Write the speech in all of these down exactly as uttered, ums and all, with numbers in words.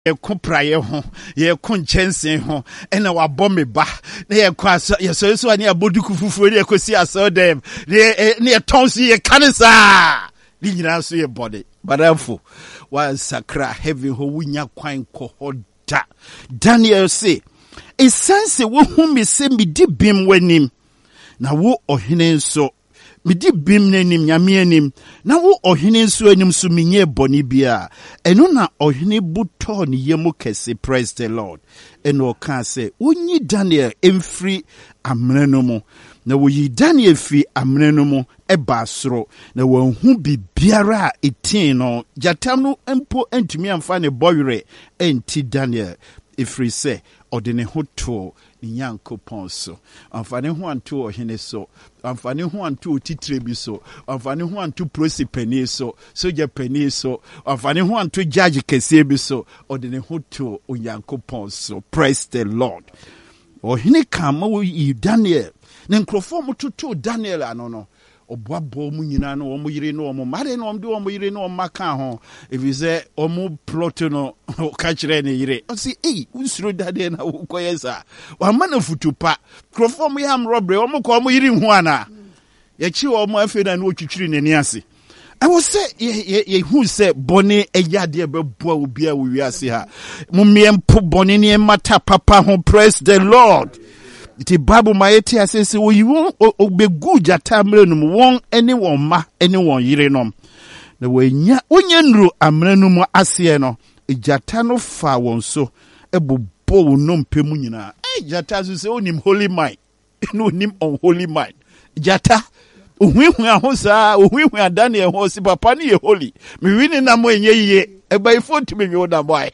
ye kupraye ho ye kunchense ho ena wabome ba na ye kwaso ye so so ani aboduku fufuo ne ekosi aso dem ne ne tonsi ye kanisa ni nyina so ye body badamfo wa sakra heavy ho wunya kwan kohoda. Daniel say esanse wo hu me se me di bim wanim na wo ohene nso me di bim nanim nyame anim na wo ohene nso anim so menye boni bia eno na ohene buto ne yemu kese. Praise the Lord. Eno ka say wonyi Daniel emfiri amene no mu na wo yi Daniel fi amene no mu eba soro na wo hu bibiara etin no jatam no empo antumi amfa ne boyre enti Daniel efiri se odene hoto ni Nyankopon so amfane ho anto ohene so amfane ho anto otitire bi so amfane ho anto prosi pani so soja pani so amfane ho anto judge kese bi so odene hoto Nyankopon so. Praise the Lord. Ohene kama wo yi Daniel ne nkrofo mututu Daniel ano no oboabo mu nyina no omo yire no omo mare no omde omo yire no omaka ho if you say omo plot no ka kire ne yire o si eh unsuro dade na wo koyesa wa ma na futupa krofo mu yam robre omo ko omo yire hu ana ye chi omo afi na no otwitwiri nani ase I was say ye ye who say boni eyade be boa obi a wo wiase ha mu miempo boni ne mata papa ho. Praise the Lord. Iti Bible maeti asese wo yiwon obegu jata mre no won ene won ma ene won yire nom na wanya onye nru amre no mu ase no jata no fa won so ebobo wo no mpemu nyina eh jata so se onim holy mind no onim unholy mind jata ohwehwe ahosa ohwehwe adane e ho si papa ne ye holy me wini na mo enye yiye eba ifo timi nwe da boy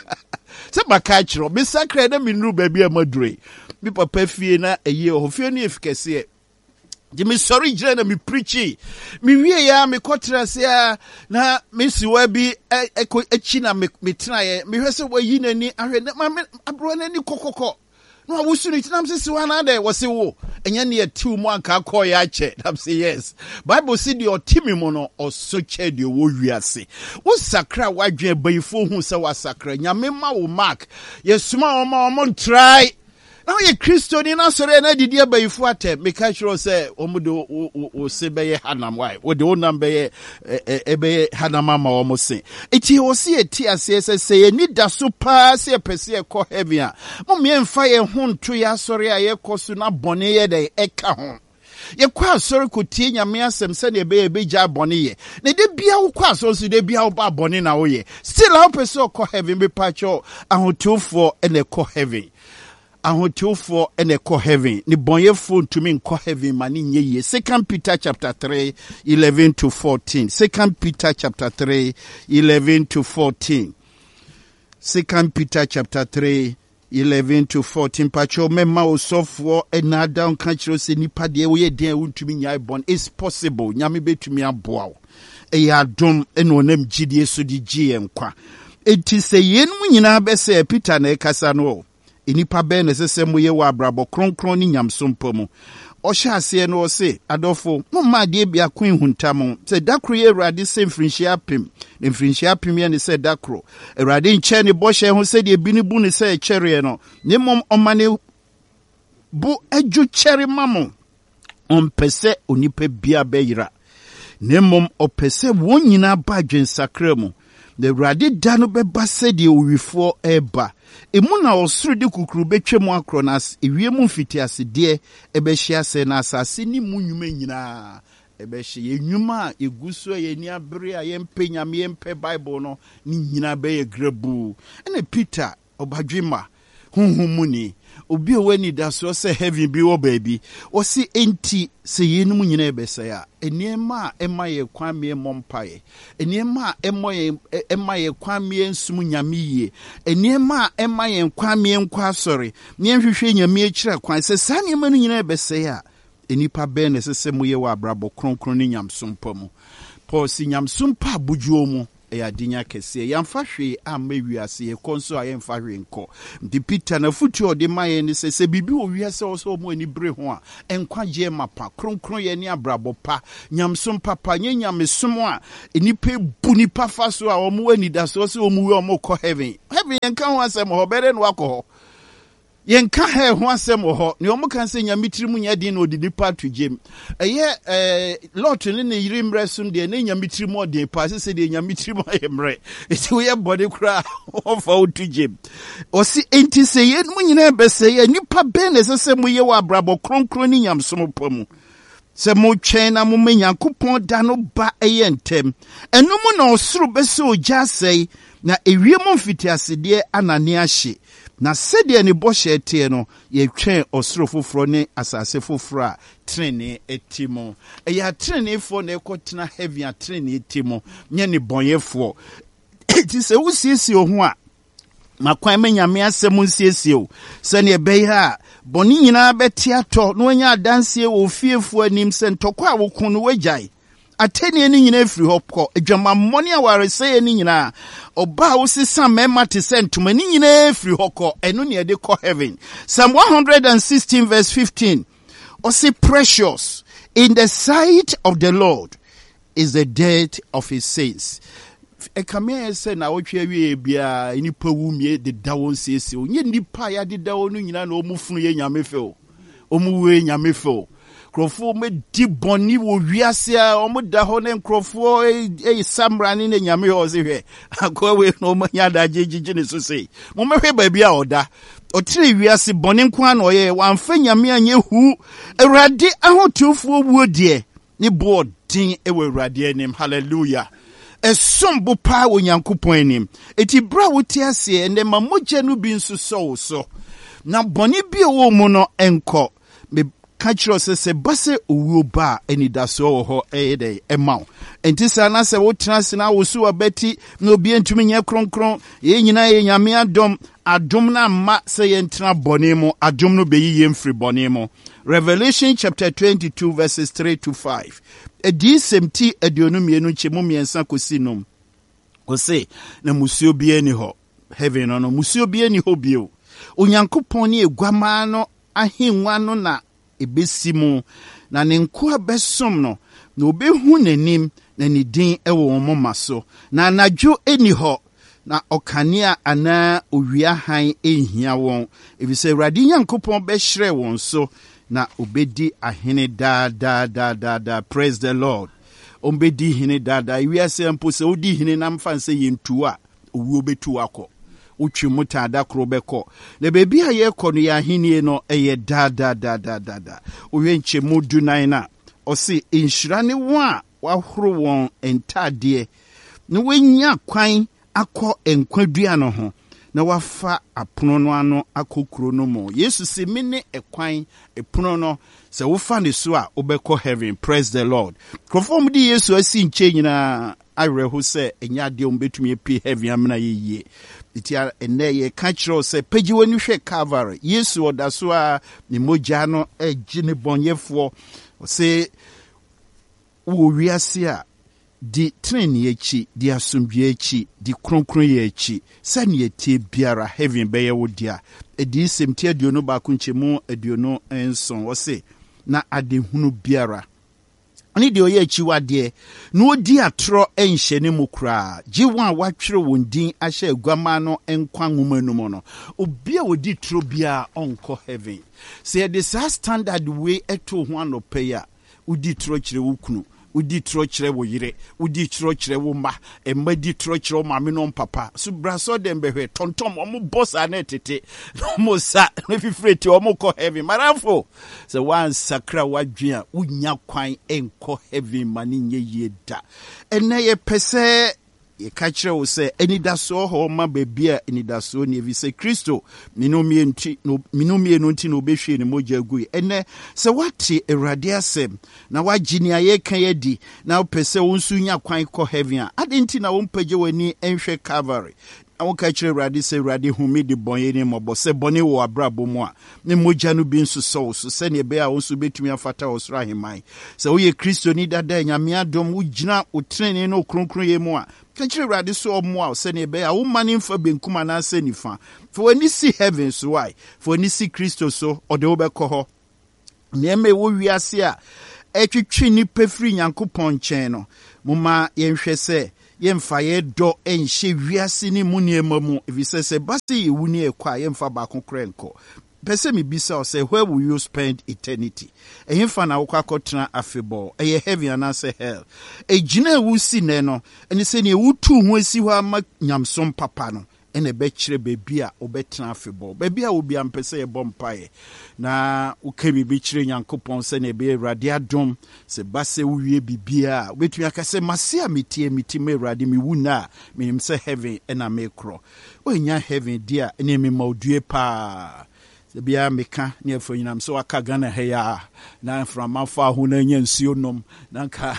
se maka kiro me sakra na me nru ba bia madure mi papa fie na eye o fie no efikese e je me sorry jira na me preachi me wie ya me kotra se ya na me siwa bi eko echi na me tena ye me hwese wa yi nani ahwe na ma abro nani kokoko no awusu ni tinam se siwa na de wo se wo enya ne atiw mu anka akọ ya che nam say yes Bible say the otimi mo no osoche de wo wiase wo sakra wadwe bayifo hu se wa sakra nyame ma wo mark yesuma o ma o mon try. Now ye Christian in Asore na didi abayifu ate meka chiro se omudo o se beye hanam why wo de onam beye ebe hanama ma o mo se eti o se eti ase se se ni da so pa se pese e ko heaven a mo me mfa ye ho nto ya Asore a ye kosu na bone ye de eka ho ye kwa Asore ko tie nyame asem se ne be be ja bone ye ne de bia wo kwa so so de bia wo ba bone na wo ye still how pese ko heaven be pacho ahotofo e ne ko heaven ahotofo ene ko heaven ni bonyefo ntumi nko heaven mani nye ye. Second Peter chapter three eleven to fourteen. Second Peter chapter three eleven to fourteen. Second Peter chapter three eleven to fourteen. Pacho mema osofo ena down kanchiro se nipa de wo ye den untumi nya bon. It's possible nyame betumi aboa. E ya dom eno onam gidie so di gie nkwa. Enti se yenu nyina be se Peter na ekasa no inipa be ne sese moye wa abrabo kronkron ni nyamsompo mu ohya ase no se adofo momma de bia kwen huntam se dakro ye Awurade se mfrinhia pem ne mfrinhia pem ye ne se dakro Awurade nche ne bohye ho se de bi ne bu ne se kyere no ne mom omane bu adwo kyere mamo ompese onipa bia beyira ne mom opese won nyina ba dwensakra mu the Awurade da no beba se de owifo eba emu na osuru de kukuru betwemu akronas ewiem mfiti ase de ebehia se na asase ni munwuma nyina ebehia enwuma eguso ye ni abere a yempe nyame yempe Bible no ni nyina be ye grabu ene Peter obadwema hunhumuni obi owani da so se heaven bi wo baby o si enti se yenum nyina ebesaya eniema ema ye kwame mompaye eniema emo ye ema ye kwame nsum nyame yie eniema ema ye kwame nkwa sori nyenhwehwe nyame akira kwan se sane ema nyina ebesaya enipa be ne sese moye wa abrabo kronkron ni nyamsompa mu Paul si nyamsompa bujuo mu ɛyɛ adinya kɛseɛ yɛmfa hwee amma wiase yɛkɔ nso a yɛmfa hwee nkɔ nti Peter na fotuo de ma yɛn ne sɛ sɛ biribi wɔ wiase wɔ sɛ ɔmo ani bere ho a ɛnkwagye ma pa kronkron yɛ ne abrabɔ pa nyamsom papa nyɛ nyamesom a nipa bu nipa fa so a ɔmo anidasoɔ sɛ ɔmo wi ɔmo kɔ heaven heaven yɛnka ho asɛm hɔ bɛrɛ no wakɔ hɔ yɛnka ha ho asɛm wɔ hɔ ne ɔmo kan sɛ nyametiri mu nyɛ din na ɔde nipa to gyem ɛyɛ ɛɛ lot ne ne yiri mmerɛ so deɛ ne nyametiri mu ɔden pa sɛ sɛ deɛ nyametiri mu ayɛ mmerɛ ɛti woyɛ bɔde koraa ɔfa wo to gyem ɔsi enti sɛ yɛn mu nyinaa bɛsɛ yɛ nipa bɛn na ɛsɛ sɛ moyɛ wɔ abrabɔ kronkron ne nyamsom pa mu sɛ motwɛn na moma Nyankopɔn da no ba ɛyɛ ntɛm ɛno mu na ɔsoro bɛsɛ ogya asɛe na ewiem mfitiasedeɛ anane ahye na sɛdeɛ ne bɔhyɛ teɛ no yɛtwɛn ɔsoro foforɔ ne asase foforɔ a trenee eti mu ɛyɛ treneefoɔ na ɛkɔtena heaven a trenee eti mu nyɛ ne bɔnyɛfoɔ eti sɛ wosiesie ho a makwan me nyame asɛm nsiesie o sɛnea ɛbɛyɛ a bɔne nyinaa bɛte atɔ na wanya adanseɛ wɔ fiefoɔ anim sɛ ntɔkɔ a wokun no wagyae atɛnneɛ no nyinaa firi hɔ kɔ adwamammɔne a waresɛeɛ no nyinaa ɔba a wosesa mmarima te sɛ ntoma no nyinaa firi hɔ kɔ ɛno ne ɛde kɔ heaven Psalm one sixteen verse fifteen ɔse precious in the sight of the Lord is the death of his saints ɛkamea sɛ na wotwe awie bia nipa wu mie deda wɔn siesie o nye nipa ya deda wɔn no nyinaa na ɔmu funu yɛ nyame fɛ o ɔmu we nyame fɛ o nkurɔfoɔ mɛdi bɔne wɔ wiase a ɔmo da hɔ ne nkurɔfoɔ ɛyɛ samrane ne nyame hɔ ɔse hwɛ akɔa wei na ɔmo nya adagye gyegye ne so sei mommɛhwɛ baabi a ɔda ɔtere wiase bɔne nko a na ɔyɛ wamfa nyame anyɛ hu awurade ahoteofoɔ wuo deɛ ne boɔ den ɛwɔ awurade anim hallelujah ɛsom bo paa wɔ Nyankopɔn anim eti bra wote aseɛ ɛnɛ ma mogya no bi nso sɔ wo so na bɔne bi a wɔ mu no ɛnkɔ ka kyerɛ sɛ sɛ ba sɛ owuo ba a anidasoɔ wɔ hɔ ɛyɛ dɛ ɛma wo enti saa na sɛ wotena ase na wo so wabɛti na obi ntumi nyɛ kronkron yɛn nyinaa yɛ nyame adom adom no amma sɛ yɛntena bɔne mu adom no bɛyi yɛn firi bɔne mu Revelation chapter twenty-two verses three to five ɛdii sɛm ti aduonu mmienu nkyɛmu mmiɛnsa kɔsi nom ɔse na musuo biara ni hɔ heaven no no musuo biara ni hɔ bio Onyankopɔn ne eguamaa no ahengua no na ebesi mu na ne nkoa bɛsom no na obehu n'anim na ne din ɛwɔ wɔn moma so na anadwo eni hɔ na ɔkanea anaa owia han ehia wɔn efisɛ Awurade Nyankopɔn bɛhyerɛ wɔn so na obedi ahene daa daa daa daa daa praise the Lord ombedi hene daa daa wiase mpo sɛ odi hene nam fa sɛ yentu a owuo betu akɔ utwi mutada kro bɛkɔ na beebi a yɛkɔ no yɛ ahenie no ɛyɛ daa daa daa daa daa daa ohwɛ nkyɛmu dunan na ɔse nhyira ne wɔn a wahoro wɔn ntadeɛ na wɔanya kwan akɔ nkwadua no ho na wafa apono no ano akɔ kuro no mu Yesu se me ne ɛkwan ɛpono no sɛ wofa ne so a wobɛkɔ heaven praise the Lord krɔfo mu di Yesu asi nkyɛ nyinaa awerɛho sɛ ɛnyɛ adeɛ ombɛtumi apie heaven amena yɛyie iti ɛnɛ yɛ ka kyerɛw sɛ pagyi w'ani hwɛ Calvary Yesu ɔda so a ne mogya no agye ne bɔnyɛfoɔ ɔsɛ wɔ wiase a di trenee akyi di asomdwe akyi di kronkron yɛ akyi sɛnea tie biara heaven bɛyɛ wo dia ɛdi sɛm tie aduonu baako nkyɛmu aduonu nson ɔsɛ na adehunu biara ani deɛ ɔyɛ akyi wadeɛ na odi atorɔ ɛnhyɛ ne mu koraa gye wɔn a watwerɛ wɔn din ahyɛ aguama no nkwa nwoma no mu no obi a odi toro biara ɔnkɔ heaven sɛ yɛde saa standard wei ɛto ho anɔpɛ yi a odi toro kyerɛ wo kunu udi tro kyerɛ wo yire udi tro kyerɛ wo ma emma di tro kyerɛ wo maame no papa so braso dem behwe tontom omo boss ane tete omo sa no fifreti omo kɔ heaven marafo so wan sakra wadwea unya kwan enkɔ heaven mani nye yie da ene ye pese ye ka kyerɛ wo sɛ anidaso ho ma baabi a anidaso ne evi sɛ Kristo minomie nti no minomie no nti no behwe ne mogya gui ene sɛ wate Awurade asɛm na wagye ne aye kan yadi na pese wo nso nya kwan kɔ heaven a ade nti na wo mpagye wani enhwɛ Calvary awoka kire Awurade se Awurade humi de bonye ni mobo se boni wo abrabo mu a ne mogya no bi nso so so se ne be a wo so betumi afata wo soro ahemai se wo ye Kristo ni dada nyame adom wo gina wo trene no kronkron ye mu a ka kire Awurade so omo a se ne be a wo mane mfa benkum na se nifa for when you see heaven so why for when you see Kristo so ode wo bekọ ho ne me wo wiase a etwetwe ni pefri Nyankopɔn nkyɛn no moma yenhwɛ se yemfa ye do enhye wiase ni muniema mu evise se basi ye wuni ekwa yemfa ba konkrenko pese mi bisa o say where will you spend eternity ehemfa na wokwa akotena afebo eye heaven and say hell ejina ewu si ne no eni se ne wutu ho asi ho ama nyamsom papa no ene be kire bebi a obetena afebo bebi a obi ampese ye bompae na ukemi bi kire Nyankopɔn se ne be Awurade adom se base wuwie bibia obetumi akase mase a metie miti me Awurade mi wuna menim se heaven ena me kro onya heaven dia ene me maudue pa se bia meka ne afo nyinam so aka Ghana heya na from afa ho na nya nsuo nom na ka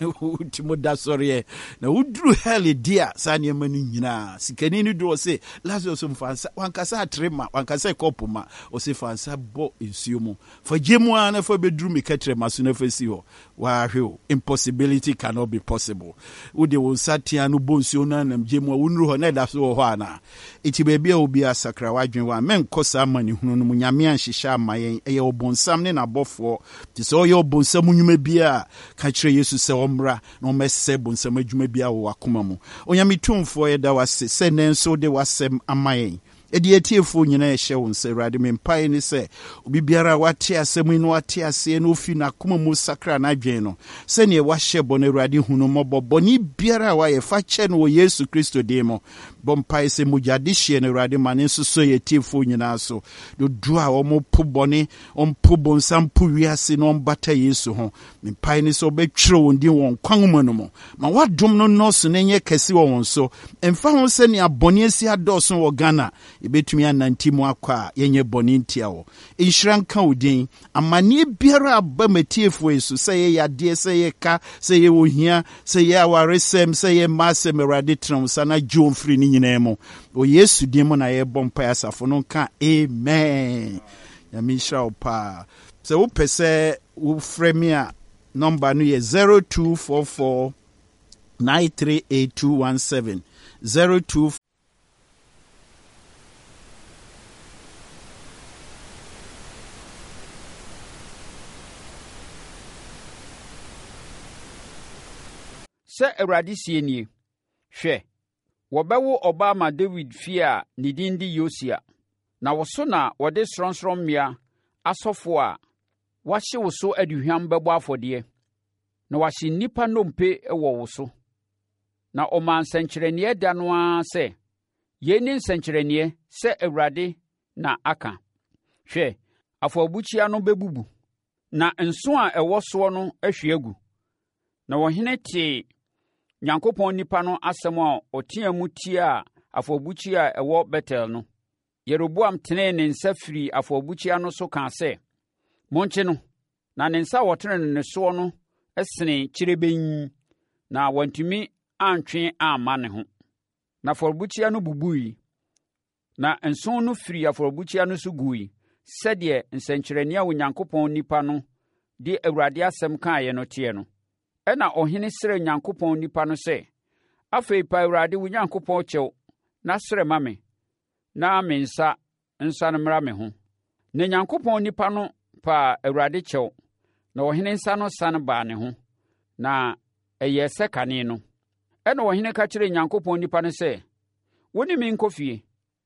utimo da sori na udru hell dia sa ne mani nyina sikani ni do se Lazarus mfansa wankasa atrema wankasa kopuma o se fansa bo nsuo mu fagemu ana fa bedru me katre maso na fasi ho wa hwe impossibility cannot be possible udi wo satia no bo nsuo na nam gemu wonru ho na da so ho ana iti bebia obi asakra wadwen wa menkosa mani hunu no nyame anhyehyɛ amayen eye obonsam ne nabofo ti so ye obonsam nnwuma bia ka kire Yesu sɛ omra na omese bonsam adwuma bia wo akoma mu onyame tumfo ye da wase sɛ nenso de wasem amayen edi etiefo nyina ehye won sɛ Awurade mempae ni sɛ obi biara wate asɛm no wate ase no fi na akoma mu sakra na adwen no sɛ ne wahyɛ bɔ na Awurade hunu mɔbɔ bɔni biara wa ye fa kyɛ no wɔ Yesu Kristo de mo bompae sɛ mujade hye na Awurade mane nso so ye etiefo nyina so do du a omo po bɔne ompo bonsam po wiase no ombata Yesu ho mempae ni sɛ obetwere won din won kwan mu no mo ma wadom no nɔso na nye kɛse wɔ won so emfa ho sɛ ne abɔne asi adɔso wɔ Ghana ebetumi ananti mu akwa yenye boni ntia wo inhran ka odin amane biara aba matiefo Yesu sɛ ye yade sɛ ye ka sɛ ye ohia sɛ ye awaresem sɛ ye masem Awurade tram sana jo mfiri ni nyina mu o Yesu din mu na ye bompa asafo no ka amen ya mi hra opa sɛ wo pɛsɛ wo frame a number no ye zero two four four nine three eight two one seven zero two sɛ Awurade sie nie hwɛ wɔbɛwo Obama David fie a ne din di Yosia na wɔso na wɔde srɔnsrɔn mmea asɔfo a wɔahye wo so aduhwam bɛbɔ afɔdeɛ na wɔahye nnipa nnompe wɔ wo so na ɔma nsɛnkyerɛnneɛ da no ara sɛ yei ne nsɛnkyerɛnneɛ sɛ Awurade na aka hwɛ afɔrebukyia no bɛbubu na nso a ɛwɔ soɔ no ahwie agu na wɔhene tee Nyankopɔn nipa no asɛm a ɔteɛ mu tia afɔrebukyia a ɛwɔ Betel no Yeroboam tenee ne nsa firi afɔrebukyia no so kaa sɛ monkye no na ne nsa a wɔtene ne soɔ no sene kyirebenyin na wantumi antwe amma ne ho na afɔrebukyia no bubui na nson no firi afɔrebukyia no so gui sɛdeɛ nsɛnkyerɛnne a Onyankopɔn nipa no de Awurade asɛm kaeɛ no teɛ no ɛna ɔhene srɛ Nyankopɔn nipa no sɛ afei pa Awurade wo Nyankopɔn kyɛw na srɛ ma me na me nsa nsa no mmra me ho na Nyankopɔn nipa no pa Awurade kyɛw na ɔhene nsa no san baa ne ho na ɛyɛ sɛ kane no ɛna ɔhene ka kyerɛ Nyankopɔn nipa no sɛ wo ne me nkɔ fie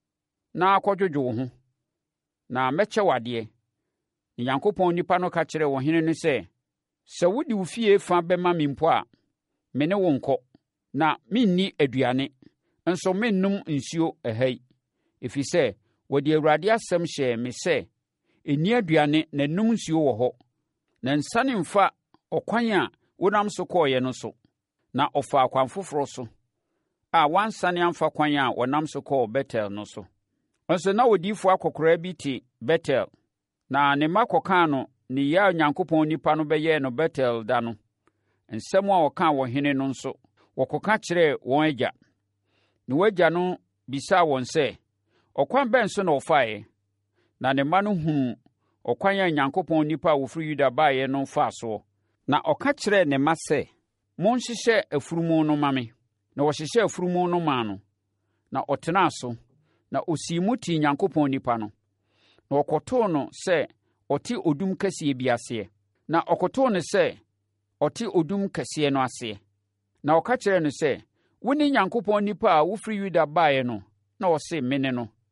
na akɔdwodwo wo ho na mɛkyɛ wadeɛ na Nyankopɔn nipa no ka kyerɛ ɔhene no sɛ sɛ wodi wo fie fa bɛma me mpo a me ne wo nkɔ na menni aduane nso mennom nsuo ɛha yi ɛfiri sɛ wɔde Awurade asɛm hyɛɛ me sɛ ɛnni aduane na nnom nsuo wɔ hɔ na nsane mfa ɔkwan a wonam so kɔɔeɛ no so na ɔfa akwan foforɔ so a wansane amfa kwan a wɔnam so kɔɔ Betel no so nso na odiyifoɔ akɔkoraa bi te Betel na ne mma kɔkaa no ne yɛ Onyankopɔn nipa no bɛyɛɛ no Betel da no nsɛm a ɔkaa wɔ hene no nso wɔkɔka kyerɛɛ wɔn agya na wɔagya no bisaa wɔn sɛ, ɔkwan bɛn so na ɔfaeɛ? Na ne mma no hunuu ɔkwan a Onyankopɔn nnipa a wɔfiri Yuda baeɛ no faa soɔ. Na ɔka kyerɛɛ ne mma sɛ, monhyehyɛ afunumu no ma me. Na wɔhyehyɛɛ afunumu no maa no. Na ɔtenaa so, na ɔsii mu tii Onyankopɔn nnipa no. Na ɔkɔtoo no sɛ ɔte odum kɛseɛ bi aseɛ. Na ɔkɔtoo no sɛ ɔte odum kɛseɛ no aseɛ. Na ɔka kyerɛɛ no sɛ, wo ne Onyankopɔn nnipa a wofiri Yuda baeɛ no. Na ɔse, me ne no.